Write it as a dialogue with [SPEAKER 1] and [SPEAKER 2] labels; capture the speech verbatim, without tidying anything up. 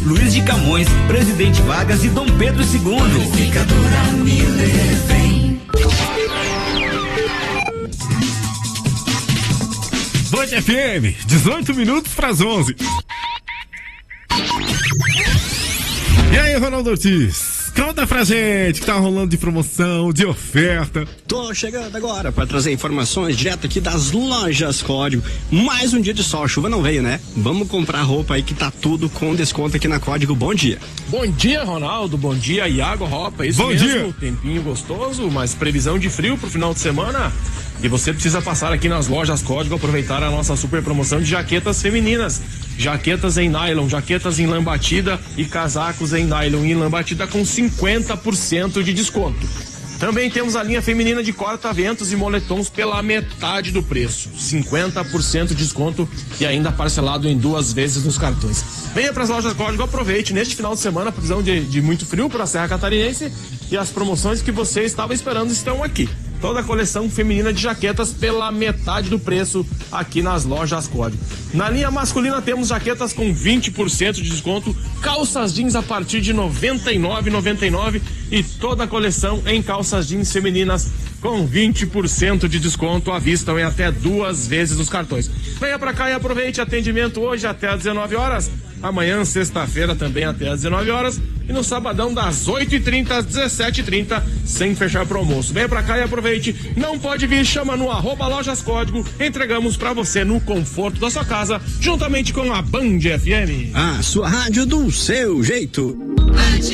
[SPEAKER 1] Luiz de Camões, Presidente Vargas e Dom Pedro segundo. Purificadora Miller vem.
[SPEAKER 2] Band F M, dezoito minutos para as onze. E aí, Ronaldo Ortiz? Conta pra gente que tá rolando de promoção, de oferta.
[SPEAKER 3] Tô chegando agora para trazer informações direto aqui das lojas Código. Mais um dia de sol, a chuva não veio, né? Vamos comprar roupa aí que tá tudo com desconto aqui na Código. Bom dia.
[SPEAKER 4] Bom dia, Ronaldo. Bom dia, Iago Roupa. Isso
[SPEAKER 2] Bom
[SPEAKER 4] mesmo,
[SPEAKER 2] dia.
[SPEAKER 4] Tempinho gostoso, mas previsão de frio pro final de semana. E você precisa passar aqui nas lojas Código, aproveitar a nossa super promoção de jaquetas femininas. Jaquetas em nylon, jaquetas em lã batida e casacos em nylon e lã batida com cinquenta por cento de desconto. Também temos a linha feminina de corta-ventos e moletons pela metade do preço. cinquenta por cento de desconto e ainda parcelado em duas vezes nos cartões. Venha para as lojas Código, aproveite neste final de semana, previsão de, de muito frio para a Serra Catarinense, e as promoções que você estava esperando estão aqui. Toda a coleção feminina de jaquetas pela metade do preço aqui nas lojas Código. Na linha masculina temos jaquetas com vinte por cento de desconto, calças jeans a partir de noventa e nove reais e noventa e nove centavos e toda a coleção em calças jeans femininas com vinte por cento de desconto à vista ou em até duas vezes os cartões. Venha pra cá e aproveite atendimento hoje até às dezenove horas, amanhã, sexta-feira, também até às dezenove horas, e no sabadão das oito e trinta às dezessete e trinta, sem fechar pro almoço. Venha pra cá e aproveite. Não pode vir, chama no arroba Lojas Código. Entregamos pra você no conforto da sua casa, juntamente com a Band F M.
[SPEAKER 3] A sua rádio do seu jeito.